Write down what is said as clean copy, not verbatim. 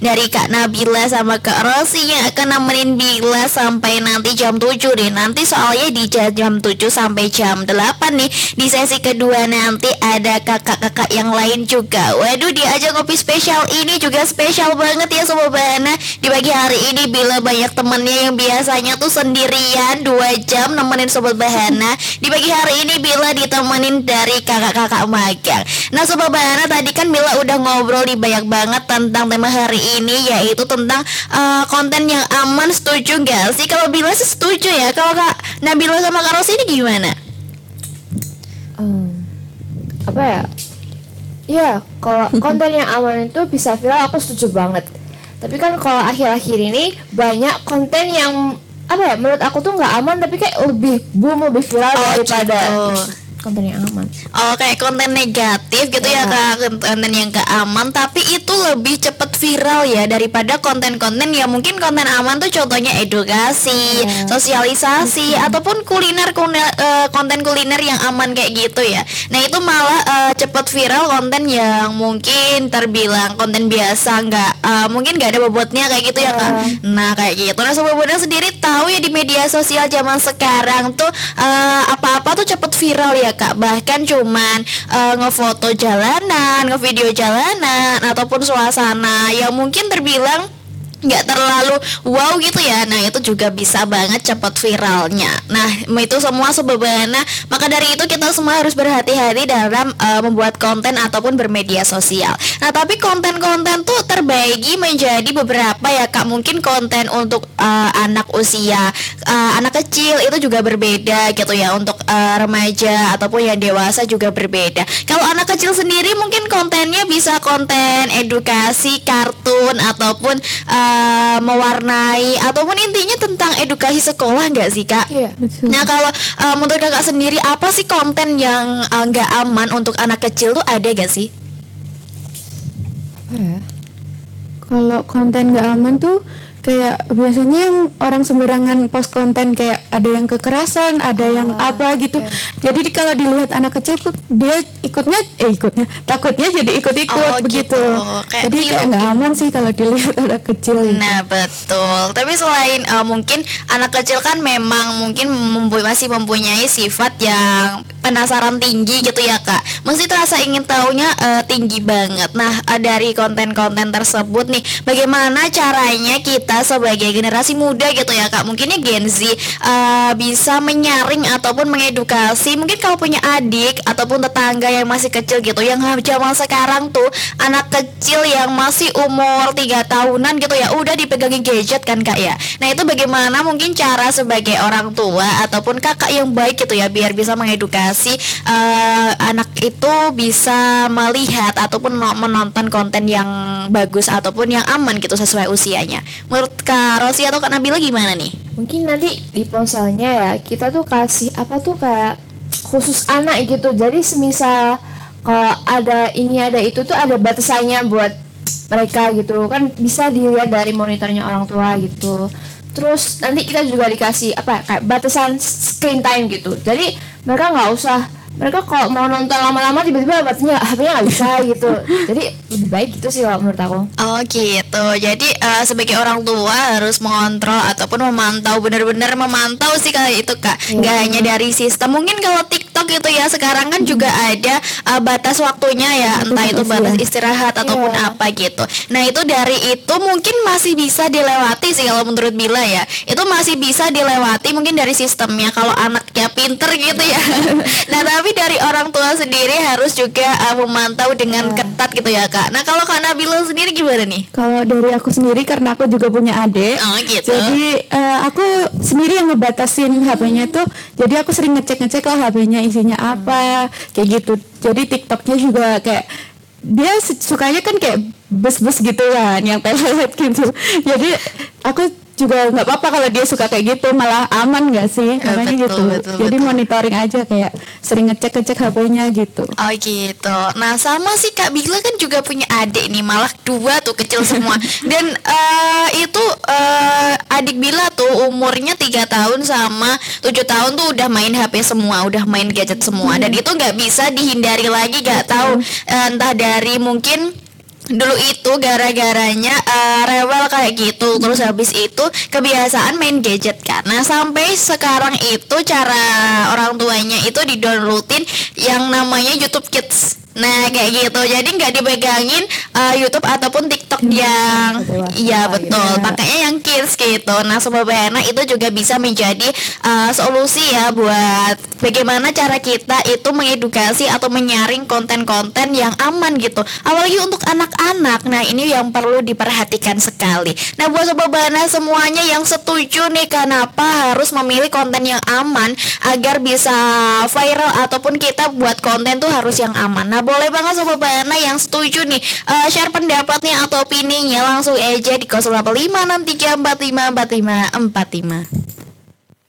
dari Kak Nabila sama Kak Rosi yang akan nemenin Bila sampai nanti jam 7 deh. Nanti soalnya di jam 7 sampai jam 8 nih. Di sesi kedua nanti ada kakak-kakak yang lain juga. Waduh, diajak ngopi spesial ini juga spesial banget ya Sobat Bahana. Di pagi hari ini Bila banyak temennya yang biasanya tuh sendirian 2 jam nemenin Sobat Bahana. Di pagi hari ini Bila ditemenin dari kakak-kakak magang. Nah Sobat Bahana, tadi kan Bila udah ngobrol di banyak banget tentang tema hari ini, yaitu tentang konten yang aman. Setuju gak sih? Kalau Bila sih setuju ya. Kalau Kak Nabila sama Kak Rosi ini gimana? Apa ya? Ya, kalau konten yang aman itu bisa viral, aku setuju banget. Tapi kan kalau akhir-akhir ini banyak konten yang apa ya? Menurut aku tuh nggak aman, tapi kayak lebih boom, lebih viral daripada konten yang aman. Oh, kayak konten negatif gitu ya Kak, konten yang gak aman tapi itu lebih cepet viral ya daripada konten-konten yang mungkin konten aman tuh contohnya edukasi, sosialisasi ataupun konten kuliner yang aman kayak gitu ya. Nah itu malah cepet viral konten yang mungkin terbilang konten biasa, mungkin gak ada bobotnya kayak gitu ya Kak. Nah kayak gitu. Nah Sobat Bunda sendiri tahu ya di media sosial zaman sekarang tuh apa-apa tuh cepet viral ya Kak, bahkan cuman ngefoto jalanan, ngevideo jalanan ataupun suasana yang mungkin terbilang nggak terlalu wow gitu ya. Nah itu juga bisa banget cepat viralnya. Nah itu semua Sobat Bahana. Maka dari itu kita semua harus berhati-hati dalam membuat konten ataupun bermedia sosial. Nah tapi konten-konten tuh terbagi menjadi beberapa ya Kak. Mungkin konten untuk anak usia anak kecil itu juga berbeda gitu ya. Untuk remaja ataupun yang dewasa juga berbeda. Kalau anak kecil sendiri mungkin kontennya bisa konten edukasi, kartun ataupun mewarnai ataupun intinya tentang edukasi sekolah nggak sih Kak? Iya, betul. Nah kalau menurut Kakak sendiri apa sih konten yang nggak aman untuk anak kecil tuh ada gak sih? Apa ya? Kalau konten nggak aman tuh kayak biasanya yang orang sembarangan post konten, kayak ada yang kekerasan, ada yang apa gitu. Jadi kalau dilihat anak kecil tuh dia ikutnya takutnya jadi ikut-ikut begitu. Jadi kayak nggak aman sih kalau dilihat anak kecil gitu. Nah betul. Tapi selain mungkin anak kecil kan memang mungkin masih mempunyai sifat yang penasaran tinggi gitu ya Kak. Mesti terasa ingin tahunya tinggi banget. Nah dari konten-konten tersebut nih, bagaimana caranya kita sebagai generasi muda gitu ya Kak, mungkinnya Gen Z bisa menyaring ataupun mengedukasi mungkin kalau punya adik ataupun tetangga yang masih kecil gitu, yang zaman sekarang tuh anak kecil yang masih umur 3 tahunan gitu ya udah dipegangin gadget kan Kak ya. Nah itu bagaimana mungkin cara sebagai orang tua ataupun kakak yang baik gitu ya biar bisa mengedukasi anak itu bisa melihat ataupun menonton konten yang bagus ataupun yang aman gitu sesuai usianya. Menurut Kak Rosi atau Kak Nabila gimana nih? Mungkin nanti di ponselnya ya kita tuh kasih apa tuh kayak khusus anak gitu. Jadi semisal kalau ada ini ada itu tuh ada batasannya buat mereka gitu kan, bisa dilihat dari monitornya orang tua gitu. Terus nanti kita juga dikasih apa kayak batasan screen time gitu. Jadi mereka nggak usah, mereka kalau mau nonton lama-lama tiba-tiba HP-nya nggak bisa gitu. Jadi lebih baik gitu sih kalau menurut aku. Oh gitu. Jadi sebagai orang tua harus mengontrol ataupun memantau, benar-benar memantau sih kalau itu Kak. Nggak hanya dari sistem. Mungkin kalau TikTok itu ya sekarang kan juga ada batas waktunya ya, entah itu batas istirahat ataupun apa gitu. Nah itu dari itu mungkin masih bisa dilewati sih kalau menurut Bila ya. Itu masih bisa dilewati mungkin dari sistemnya kalau anaknya pinter gitu ya. Nah tapi dari orang tua sendiri harus juga memantau dengan ketat gitu ya Kak. Nah kalau Kak Nabila sendiri gimana nih? Kalau dari aku sendiri, karena aku juga punya adik, gitu. jadi aku sendiri yang ngebatasin HP-nya tuh. Jadi aku sering ngecek lah HP-nya isinya apa, kayak gitu. Jadi TikToknya juga kayak dia sukanya kan kayak bus-bus gitu kan, yang pelet gitu. Jadi aku juga nggak apa-apa kalau dia suka kayak gitu, malah aman nggak sih namanya gitu. Jadi monitoring aja, kayak sering ngecek HP-nya gitu. Oh gitu. Nah sama sih Kak Bila kan juga punya adik nih, malah 2 tuh kecil semua. Dan itu adik Bila tuh umurnya 3 tahun sama 7 tahun tuh udah main HP semua, udah main gadget semua. Dan itu nggak bisa dihindari lagi, nggak tahu entah dari mungkin dulu itu gara-garanya rewel kayak gitu, terus habis itu kebiasaan main gadget kan. Nah sampai sekarang itu cara orang tuanya itu didownloadin yang namanya YouTube Kids. Nah kayak gitu, jadi nggak dipegangin YouTube ataupun TikTok yang iya betul, pakainya yang kids gitu. Nah Sobat Bayana itu juga bisa menjadi solusi ya buat bagaimana cara kita itu mengedukasi atau menyaring konten-konten yang aman gitu, apalagi untuk anak-anak. Nah ini yang perlu diperhatikan sekali. Nah buat Sobat Bayana semuanya yang setuju nih, kenapa harus memilih konten yang aman agar bisa viral ataupun kita buat konten tuh harus yang aman. Nah boleh banget Sobat Bayana yang setuju nih share pendapatnya atau opininya langsung aja di 0856345454.